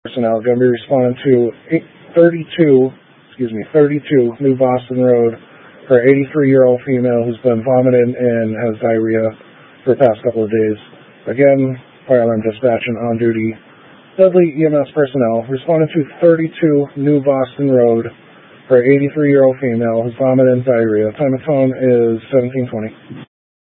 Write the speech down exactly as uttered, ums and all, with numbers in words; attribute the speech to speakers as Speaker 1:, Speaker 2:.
Speaker 1: personnel going to be responding to thirty-two, excuse me, thirty-two New Boston Road for an eighty-three-year-old female who's been vomiting and has diarrhea for the past couple of days. Again, fire alarm dispatch and on duty Dudley E M S personnel responding to thirty-two New Boston Road for an eighty-three-year-old female who's vomiting and diarrhea. Time of phone is seventeen twenty.